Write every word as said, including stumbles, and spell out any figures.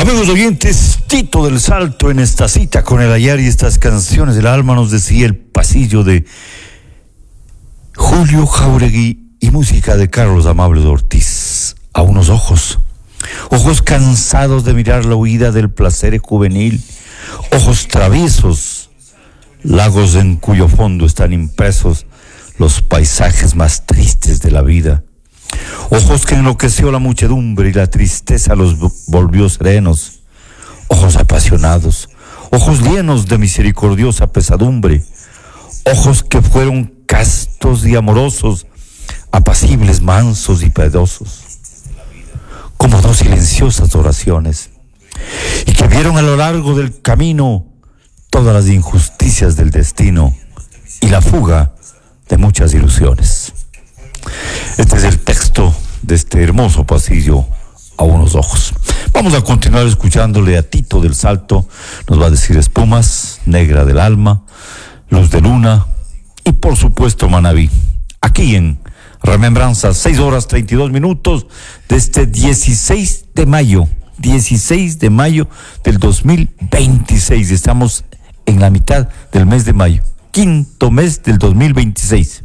Amigos oyentes, Tito del Salto en esta cita con el ayer y estas canciones del alma, nos decía el pasillo de Julio Jáuregui y música de Carlos Amable de Ortiz. A unos ojos, ojos cansados de mirar la huida del placer juvenil, ojos traviesos, lagos en cuyo fondo están impresos los paisajes más tristes de la vida. Ojos que enloqueció la muchedumbre y la tristeza los volvió serenos. Ojos apasionados, ojos llenos de misericordiosa pesadumbre. Ojos que fueron castos y amorosos, apacibles, mansos y piadosos, como dos silenciosas oraciones, y que vieron a lo largo del camino todas las injusticias del destino y la fuga de muchas ilusiones. Este es el texto de este hermoso pasillo a unos ojos. Vamos a continuar escuchándole a Tito del Salto. Nos va a decir Espumas, Negra del Alma, Luz de Luna y por supuesto Manabí. Aquí en Remembranzas, seis horas treinta y dos minutos de este dieciséis de mayo, dieciséis de mayo del dos mil veintiséis. Estamos en la mitad del mes de mayo, quinto mes del dos mil veintiséis.